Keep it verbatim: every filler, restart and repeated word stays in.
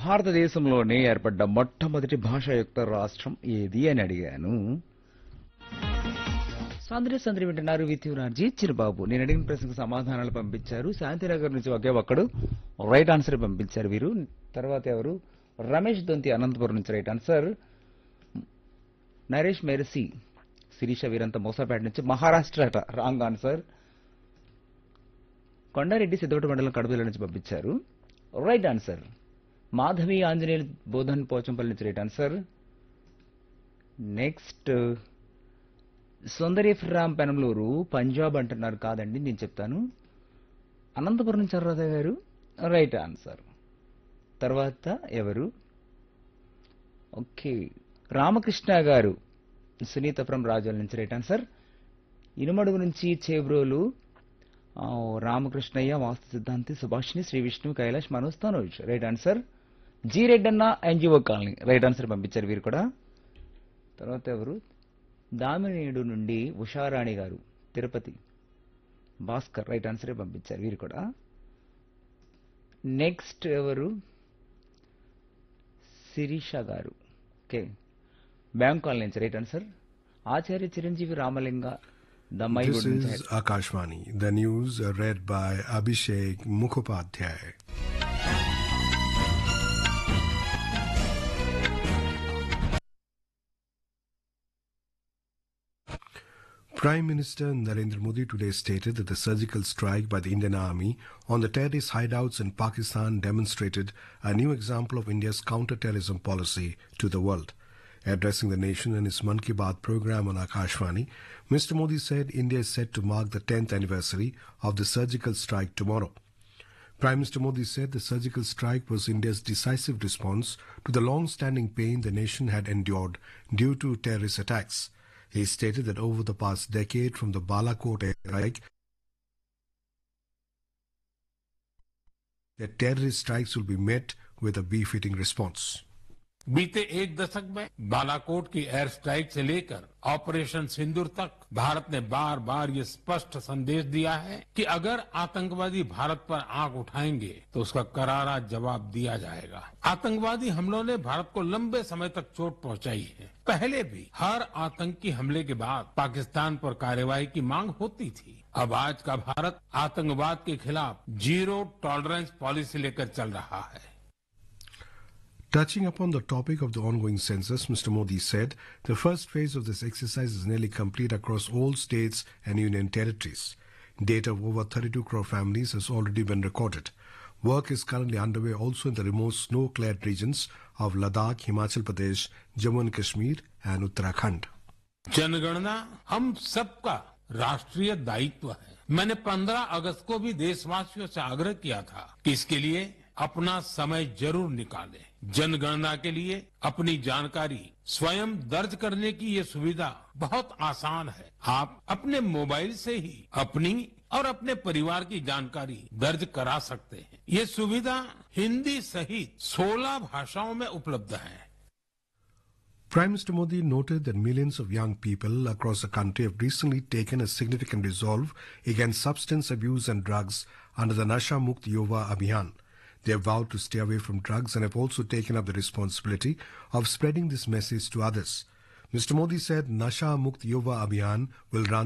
భారతదేశంలోనే ఏర్పడ్డ మొట్టమొదటి భాషాయుక్త రాష్ట్రం ఏది అని అడిగాను. సందడి సందడి వింటున్నారు విత్ యువరాజీ చిరుబాబు. నేను అడిగిన ప్రశ్నకు సమాధానాలు పంపించారు. శాంతినగర్ నుంచి ఒకే ఒక్కడు రైట్ ఆన్సర్ పంపించారు వీరు. తర్వాత ఎవరు? రమేష్ దొంతి అనంతపురం నుంచి right answer. Naresh mercy Sirisha వీరంతా మోసాపేట నుంచి మహారాష్ట్ర అట రాంగ్ ఆన్సర్. కొండారెడ్డి సిద్ధోట మండలం కడప నుంచి పంపించారు రైట్ ఆన్సర్. మాధవి ఆంజనేయులు బోధన్ పోచంపల్లి నుంచి right answer. Next Sundari from Penamaluru Punjab అంటున్నారు. కాదండి, నేను చెప్తాను. అనంతపురం నుంచి అర్రాధ గారు రైట్ ఆన్సర్. తర్వాత ఎవరు? ఓకే, రామకృష్ణ గారు సునీత ఫ్రమ్ రాజోల్ నుంచి రైట్ ఆన్సర్. ఇనుమడుగు నుంచి చేబ్రోలు ఆ, రామకృష్ణయ్య వాస్తు సిద్ధాంతి Subhashini Shri Vishnu Kailash Manoj Tanoj right answer. G Reddanna NGO colony right answer పంపించారు వీరు కూడా. తర్వాత ఎవరు? దామినేడు నుండి ఉషారాణి గారు తిరుపతి భాస్కర్ రైట్ ఆన్సరే పంపించారు వీరు కూడా. నెక్స్ట్ ఎవరు? శిరీష గారు ఓకే బ్యాంక్ కాలనీ నుంచి right answer. Acharya Chiranjeevi Ramalinga దమ్మాయి. This is Akashvani. The news are read by Abhishek Mukhopadhyay. Prime Minister Narendra Modi today stated that the surgical strike by the Indian Army on the terrorist hideouts in Pakistan demonstrated a new example of India's counter-terrorism policy to the world. Addressing the nation in his Mann Ki Baat program on Akashvani, Mister Modi said India is set to mark the tenth anniversary of the surgical strike tomorrow. Prime Minister Modi said the surgical strike was India's decisive response to the long-standing pain the nation had endured due to terrorist attacks. He stated that over the past decade from the Balakot strike, that terrorist strikes will be met with a befitting response. बीते एक दशक में बालाकोट की air strike से लेकर operation सिंदूर तक भारत ने बार बार ये स्पष्ट संदेश दिया है कि अगर आतंकवादी भारत पर आंख उठाएंगे तो उसका करारा जवाब दिया जाएगा। आतंकवादी हमलों ने भारत को लंबे समय तक चोट पहुंचाई है। पहले भी हर आतंकी हमले के बाद पाकिस्तान पर कार्रवाई की मांग होती थी। अब आज का भारत आतंकवाद के खिलाफ जीरो टॉलरेंस पॉलिसी लेकर चल रहा है। Touching upon the topic of the ongoing census, Mister Modi said the first phase of this exercise is nearly complete across all states and union territories. Data of over thirty-two crore families has already been recorded. Work is currently underway also in the remote snow-clad regions of Ladakh, Himachal Pradesh, Jammu and Kashmir and Uttarakhand. जनगणना हम सबका राष्ट्रीय दायित्व है। मैंने पंद्रह अगस्त को भी देशवासियों से आग्रह किया था कि इसके लिए अपना समय जरूर निकालें। जनगणना के लिए अपनी जानकारी स्वयं दर्ज करने की ये सुविधा बहुत आसान है। आप अपने मोबाइल से ही अपनी और अपने परिवार की जानकारी दर्ज करा सकते हैं। ये सुविधा हिंदी सहित सोलह भाषाओं में उपलब्ध है। Prime Minister Modi noted that millions of young people across the country have recently taken a significant resolve against substance abuse and drugs under the Nasha Mukt Yuva Abhiyan. They have vowed to stay away from drugs and have also taken up the responsibility of spreading this message to others. Mister Modi said Nasha Mukt Yuva Abhiyan will run